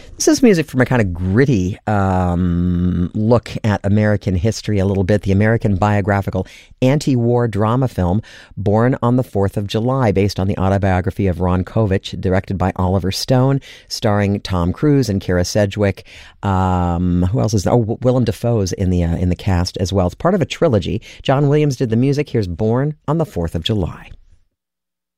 This is music from a kind of gritty look at American history a little bit. The American biographical anti-war drama film Born on the 4th of July, based on the autobiography of Ron Kovich, directed by Oliver Stone, starring Tom Cruise and Kira Sedgwick. Who else is there? Oh, Willem Dafoe's in the cast as well. It's part of a trilogy. John Williams did the music. Here's Born on the 4th of July.